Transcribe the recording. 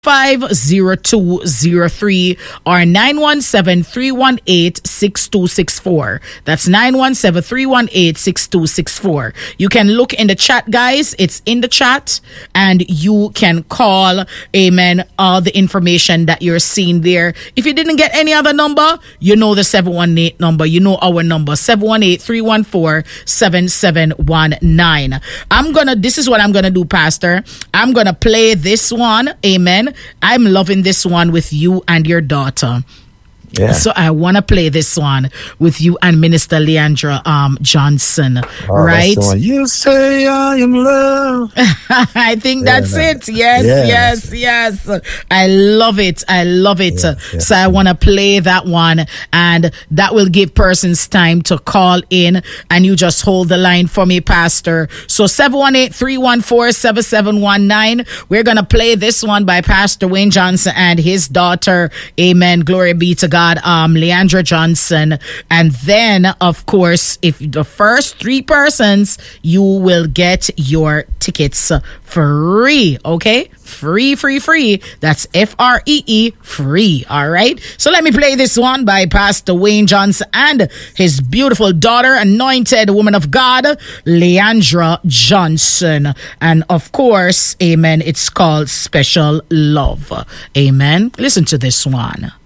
50203 or 917-318-6264. That's 917-318-6264. You can look in the chat, guys. It's in the chat, and you can call, amen, all the information that you're seeing there. If you didn't get any other number, you know the 718 number. You know our number, 718-314-7719. This is what I'm gonna do, Pastor. I'm gonna play this one, amen. I'm loving this one with you and your daughter. Yeah. So I want to play this one with you and Minister Leandra Johnson, right? You say I am loved. I think that's it. Yes. I love it. So I want to play that one, and that will give persons time to call in, and you just hold the line for me, Pastor. So 718-314-7719. We're going to play this one by Pastor Wayne Johnson and his daughter. Amen. Glory be to God. Leandra Johnson, and then of course, if the first 3 persons, you will get your tickets free. Okay, free. That's FREE, free. All right, so let me play this one by Pastor Wayne Johnson and his beautiful daughter, anointed woman of God, Leandra Johnson, and of course, amen, it's called Special Love. Amen. Listen to this one.